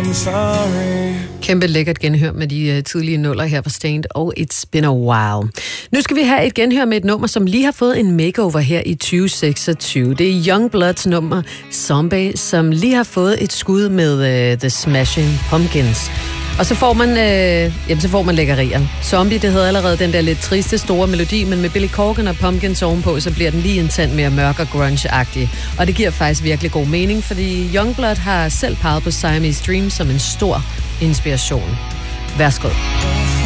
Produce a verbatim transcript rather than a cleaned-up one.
I'm sorry. Kæmpe lækkert genhør med de uh, tidlige nuller her på Stained og It's Been a While. Nu skal vi have et genhør med et nummer, som lige har fået en makeover her i tyve seksogtyve. Det er Youngbloods nummer Zombie, som lige har fået et skud med uh, The Smashing Pumpkins. Og så får man, øh, jamen, så får man lækkerier. Zombie, det havde allerede den der lidt triste, store melodi, men med Billy Corgan og Pumpkins ovenpå, så bliver den lige en tand mere mørk og grunge-agtig. Og det giver faktisk virkelig god mening, fordi Youngblood har selv peget på Siamese Dream som en stor inspiration. Værsgo.